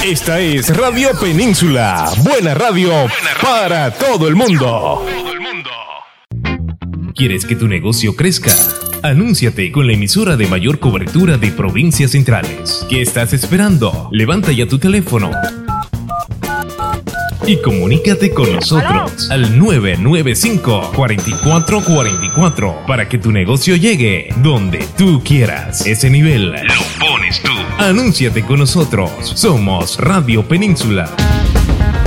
Esta es Radio Península. Buena radio para todo el mundo. ¿Quieres que tu negocio crezca? Anúnciate con la emisora de mayor cobertura de provincias centrales. ¿Qué estás esperando? Levanta ya tu teléfono y comunícate con nosotros al 995-4444 para que tu negocio llegue donde tú quieras. Ese nivel lo pones tú. Anúnciate con nosotros. Somos Radio Península.